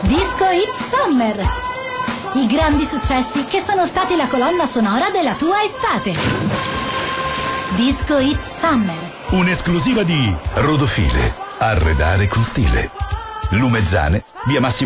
Disco Hit Summer. I grandi successi che sono stati la colonna sonora della tua estate. Disco Hit Summer. Un'esclusiva di Rodofile. Arredare con stile. Lumezzane, via Massimo